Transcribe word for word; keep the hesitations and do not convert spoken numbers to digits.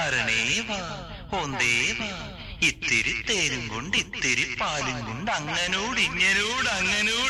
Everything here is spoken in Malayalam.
അരണേവാ ഓന്തേവാ ഇത്തിരി തേരും കൊണ്ട് ഇത്തിരി പാലും കൊണ്ട് അങ്ങനോട് ഇങ്ങനോട് അങ്ങനോട്